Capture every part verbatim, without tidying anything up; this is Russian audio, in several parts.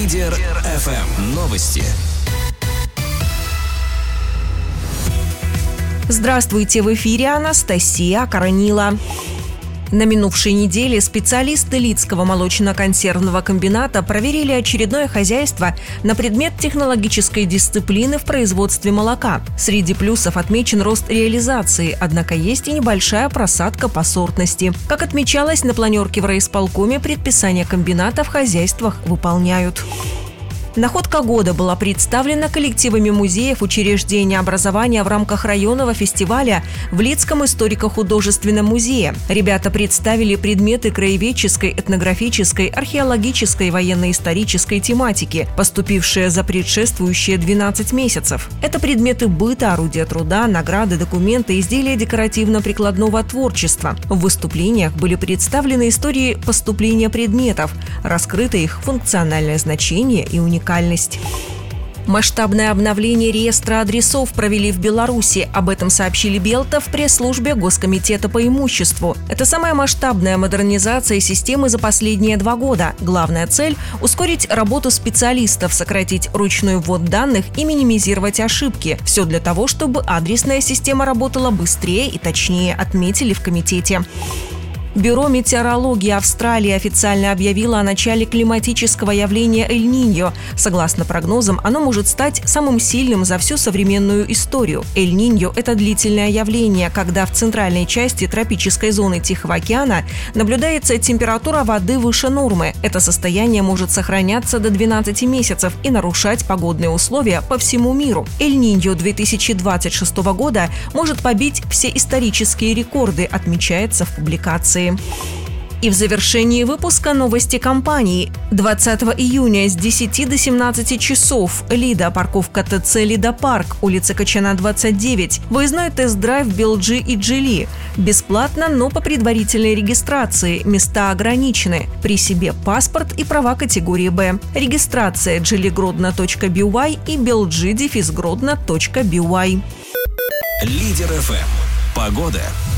Лидер эф эм. Новости. Здравствуйте, в эфире Анастасия Коронила. На минувшей неделе специалисты Лидского молочно-консервного комбината проверили очередное хозяйство на предмет технологической дисциплины в производстве молока. Среди плюсов отмечен рост реализации, однако есть и небольшая просадка по сортности. Как отмечалось на планерке в райисполкоме, предписания комбината в хозяйствах выполняют. Находка года была представлена коллективами музеев учреждения образования в рамках районного фестиваля в Лидском историко-художественном музее. Ребята представили предметы краеведческой, этнографической, археологической, военно-исторической тематики, поступившие за предшествующие двенадцать месяцев. Это предметы быта, орудия труда, награды, документы, изделия декоративно-прикладного творчества. В выступлениях были представлены истории поступления предметов, раскрыто их функциональное значение и уникальность. Масштабное обновление реестра адресов провели в Беларуси. Об этом сообщили Белта в пресс-службе Госкомитета по имуществу. Это самая масштабная модернизация системы за последние два года. Главная цель – ускорить работу специалистов, сократить ручной ввод данных и минимизировать ошибки. Все для того, чтобы адресная система работала быстрее и точнее, отметили в комитете. Бюро метеорологии Австралии официально объявило о начале климатического явления Эль-Ниньо. Согласно прогнозам, оно может стать самым сильным за всю современную историю. Эль-Ниньо – это длительное явление, когда в центральной части тропической зоны Тихого океана наблюдается температура воды выше нормы. Это состояние может сохраняться до двенадцати месяцев и нарушать погодные условия по всему миру. Эль-Ниньо две тысячи двадцать шестого года может побить все исторические рекорды, отмечается в публикации. И в завершении выпуска новости компании. двадцатого июня с десяти до семнадцати часов. Лида, парковка ТЦ Лида Парк, улица Кочана, двадцать девять. Выездной тест-драйв Белджи и Джили. Бесплатно, но по предварительной регистрации. Места ограничены. При себе паспорт и права категории Б. Регистрация джили-гродно точка би уай и белджи-гродно точка би уай. Лидер эф эм. Погода.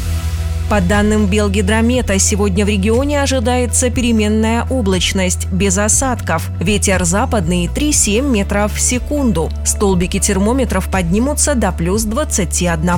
По данным Белгидромета, сегодня в регионе ожидается переменная облачность, без осадков. Ветер западный три-семь метров в секунду. Столбики термометров поднимутся до плюс двадцати одного.